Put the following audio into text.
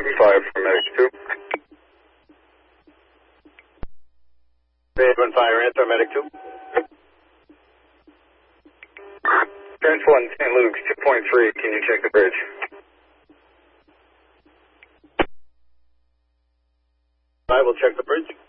5 for Medic 2. Raven Fire Answer, Medic 2. Trench 1, St. Luke's 2.3, can you check the bridge? I will check the bridge.